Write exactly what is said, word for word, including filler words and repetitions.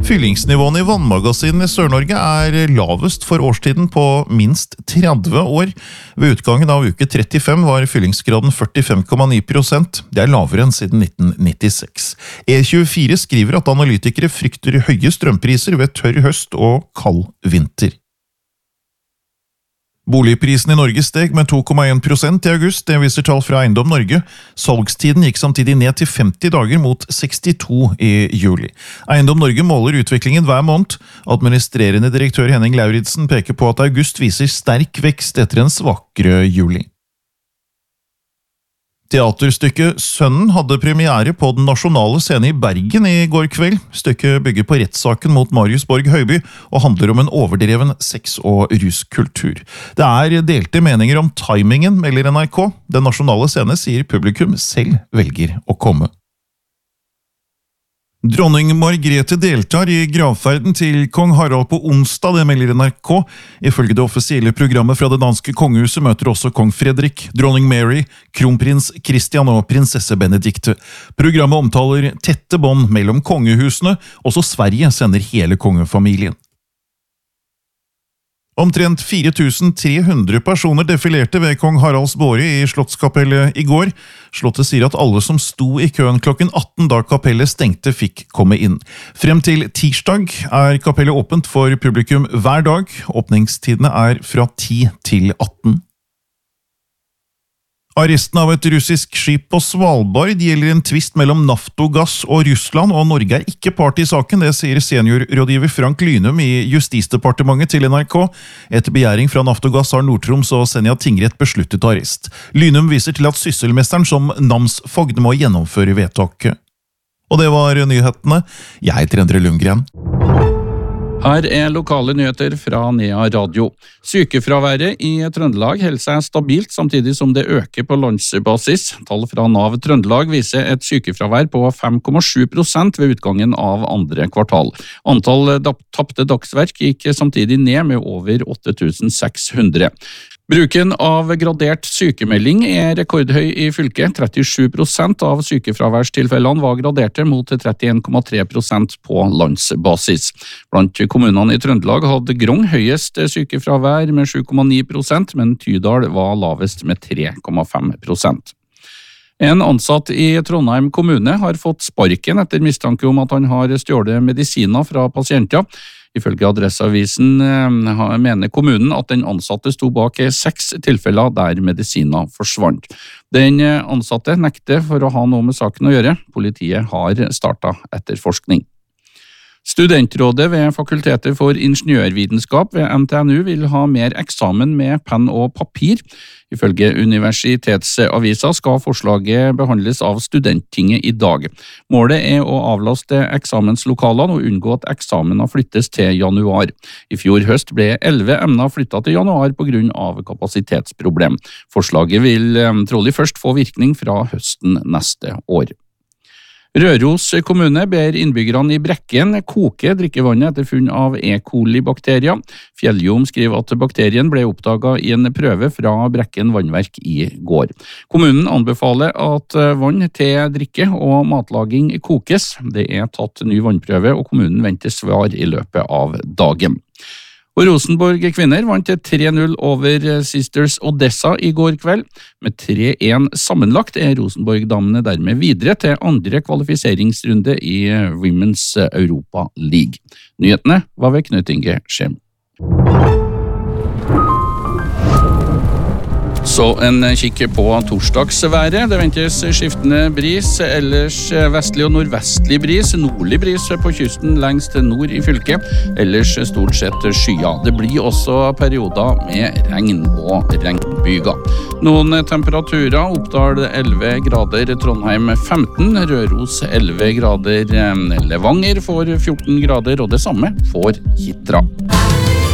Fyllingsnivåene i vannmagasinene i Sør-Norge er lavest for årstiden på minst tretti år. Ved utgangen av uke trettifem var fyllingsgraden førtifem komma ni prosent. Det er lavere enn siden nitten nittiseks. E tjuefire skriver at analytikere frykter høye strømpriser ved tørr høst og kald vinter. Boligprisen i Norge steg med to komma en prosent i august, det viser tall fra Eiendom Norge. Salgstiden gikk samtidig ned til femti dager mot sekstito i juli. Eiendom Norge måler utviklingen hver måned. Administrerende direktør Henning Lauridsen peker på at august viser sterk vekst etter en svakere juli. Teaterstykket Sønnen hadde premiere på Den nasjonale scene i Bergen i går kveld. Stykket bygger på rettssaken mot Marius Borg Høiby og handler om en overdreven sex- og ruskultur. Det er delte meninger om timingen, melder N R K. Den nasjonale scene sier publikum selv velger å komme. Dronning Margrethe deltar i gravferden til kong Harald på onsdag, det melder N R K. Ifølge det offisielle programmet fra det danske kongehuset møter også kong Fredrik, dronning Mary, kronprins Christian og prinsesse Benedikte. Programmet omtaler tette bånd mellom kongehusene, også Sverige sender hele kongefamilien. Omtrent fire tusen tre hundre personer defilerte ved kong Haralds båre i Slottskapellet i går. Slottet sier at alle som sto i køen klokken atten da kapellet stengte fikk komme inn. Frem til tirsdag er kapellet åpent for publikum hver dag. Åpningstidene er fra ti til atten. Arresten av et russisk skip på Svalbard gjelder en tvist mellom Naftogass og Russland, og Norge er ikke part i saken, det sier seniorrådgiver Frank Lynum i Justisdepartementet til N R K. Etter begjæring fra Naftogass har Nord-Troms og Senja tingrett besluttet arrest. Lynum viser til at sysselmesteren som namsfogd må gjennomføre vedtaket. Og det var nyhetene. Jeg heter Endre Lundgren. Her er lokale nyheter fra Nea Radio. Sykefraværet i Trøndelag holder seg stabilt samtidig som det øker på landsbasis. Tall fra Nav Trøndelag viser et sykefravær på fem komma sju prosent ved utgangen av andre kvartal. Antall tapte dagsverk gikk samtidig ned med over åtte tusen seks hundre. Bruken av gradert sykemelding er rekordhøy i fylket. trettisju prosent av sykefraværstilfellene var graderte mot trettien komma tre prosent på landsbasis. Blant kommunene i Trøndelag hadde Grong høyest sykefravær med sju komma ni prosent, men Tydal var lavest med tre komma fem prosent. En ansatt i Trondheim kommune har fått sparken etter mistanke om at han har stjålet medisiner fra pasienter. Ifølge Adresseavisen mener kommunen at den ansatte sto bak seks tilfeller der medisiner forsvant. Den ansatte nekter for å ha noe med saken å gjøre. Politiet har startet etterforskning. Studentrådet ved Fakultetet for ingeniørvitenskap ved N T N U vil ha mer eksamen med penn og papir. Ifølge Universitetsavisa skal forslaget behandles av Studenttinget i dag. Målet er å avlaste eksamenslokalene og unngå at eksamene flyttes til januar. I fjor høst ble elleve emner flyttet til januar på grunn av kapasitetsproblem. Forslaget vil trolig først få virkning fra høsten neste år. Røros kommune ber innbyggerne i Brekken koke drikkevannet etter funn av E. coli-bakterier. Fjelljom skriver at bakterien ble oppdaget i en prøve fra Brekken vannverk i går. Kommunen anbefaler at vann til drikke og matlaging kokes. Det er tatt ny vannprøve, og kommunen venter svar i løpet av dagen. Og Rosenborg kvinner vant tre null over Sisters Odessa i går kveld. Med tre én sammenlagt er Rosenborg-damene dermed videre til andre kvalifiseringsrunde i Women's Europa League. Nyhetene var ved Knut Inge Skjem. Så en kikk på torsdagsværet. Det ventes skiftende bris, ellers vestlig og nordvestlig bris, nordlig bris på kysten lengst nord i fylket, ellers stort sett skya. Det blir også perioder med regn og regnbyger. Noen temperaturer: Oppdal elleve grader, Trondheim femten, Røros elleve grader, Levanger får fjorten grader, og det samme får Hitra.